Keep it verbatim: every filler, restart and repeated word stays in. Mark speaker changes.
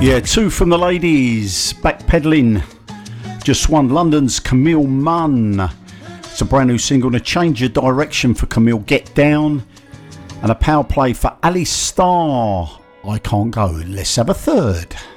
Speaker 1: Yeah, two from the ladies, backpedaling. Just one, London's Camille Munn. It's a brand new single and a change of direction for Camille, Get Down. And a power play for Ali Starr, I Can't Go. Let's have a third.